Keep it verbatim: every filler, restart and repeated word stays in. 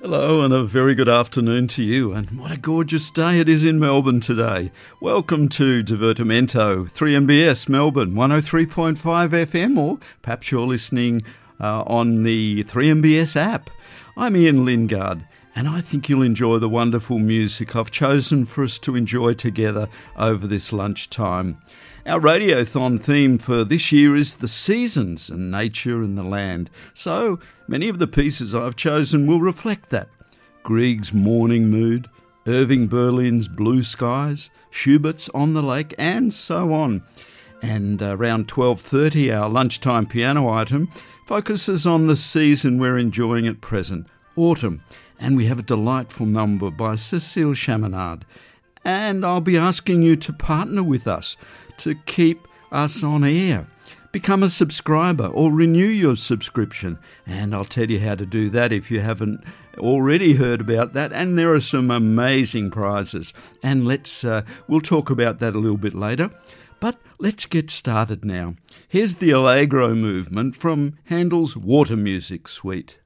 Hello and a very good afternoon to you, and what a gorgeous day it is in Melbourne today. Welcome to Divertimento, three M B S Melbourne, one oh three point five F M, or perhaps you're listening uh, on the three M B S app. I'm Ian Lingard, and I think you'll enjoy the wonderful music I've chosen for us to enjoy together over this lunchtime. Our Radiothon theme for this year is the seasons and nature and the land. So many of the pieces I've chosen will reflect that. Grieg's Morning Mood, Irving Berlin's Blue Skies, Schubert's On the Lake, and so on. And around twelve thirty, our lunchtime piano item focuses on the season we're enjoying at present, autumn. And we have a delightful number by Cécile Chaminade. And I'll be asking you to partner with us to keep us on air. Become a subscriber or renew your subscription. And I'll tell you how to do that if you haven't already heard about that. And there are some amazing prizes. And let's uh, we'll talk about that a little bit later. But let's get started now. Here's the Allegro movement from Handel's Water Music Suite.